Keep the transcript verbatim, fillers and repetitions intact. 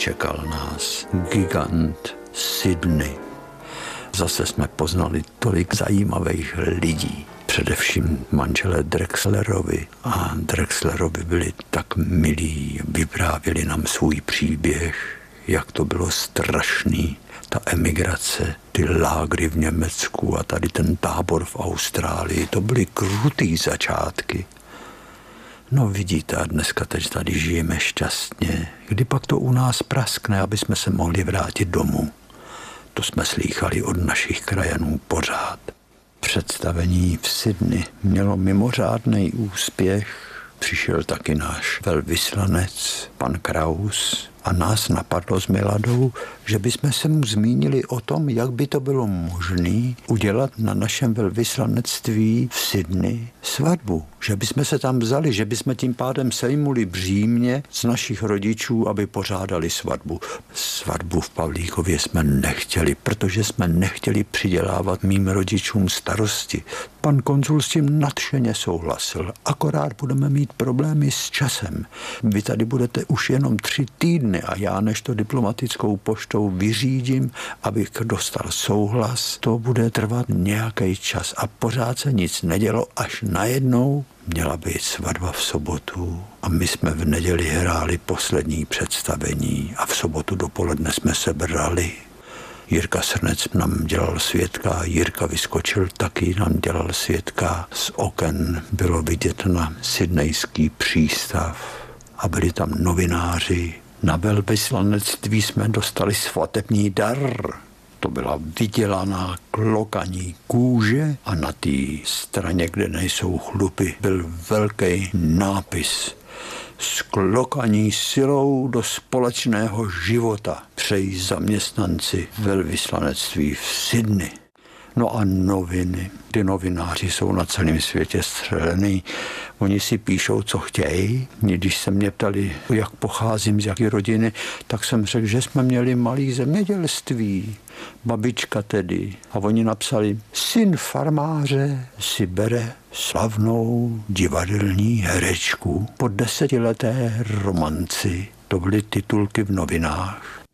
čekal nás gigant Sydney. Zase jsme poznali tolik zajímavých lidí. Především manželé Drexlerovi. A Drexlerovi byli tak milí, vyprávěli nám svůj příběh, jak to bylo strašný. Ta emigrace, ty lágry v Německu a tady ten tábor v Austrálii, to byly krutý začátky. No vidíte, a dneska teď tady žijeme šťastně. Kdy pak to u nás praskne, aby jsme se mohli vrátit domů? To jsme slýchali od našich krajanů pořád. Představení v Sydney mělo mimořádný úspěch. Přišel taky náš velvyslanec, pan Kraus, a nás napadlo s Miladou, že bychom se mu zmínili o tom, jak by to bylo možné udělat na našem velvyslanectví v Sydney svatbu. Že bychom se tam vzali, že bychom tím pádem sejmuli břímě z našich rodičů, aby pořádali svatbu. Svatbu v Pavlíkově jsme nechtěli, protože jsme nechtěli přidělávat mým rodičům starosti. Pan konzul s tím nadšeně souhlasil. Akorát budeme mít problémy s časem. Vy tady budete už jenom tři týdny a já než to diplomatickou poštou vyřídím, abych dostal souhlas, to bude trvat nějaký čas a pořád se nic nedělo, až najednou měla být svatba v sobotu a my jsme v neděli hráli poslední představení a v sobotu dopoledne jsme se brali. Jirka Srnec nám dělal svědka, Jirka Vyskočil taky nám dělal svědka. Z oken bylo vidět na sydnejský přístav a byli tam novináři. Na velvyslanectví jsme dostali svatební dar. To byla vydělaná klokaní kůže a na té straně, kde nejsou chlupy, byl velký nápis: sklokaní silou do společného života přejí zaměstnanci velvyslanectví v Sydney. No a noviny. Ty novináři jsou na celém světě střelený. Oni si píšou, co chtějí. Když se mě ptali, jak pocházím, z jaké rodiny, tak jsem řekl, že jsme měli malé zemědělství. Babička tedy. A oni napsali, syn farmáře si bere slavnou divadelní herečku po desetileté romanci. To byly titulky v novinách.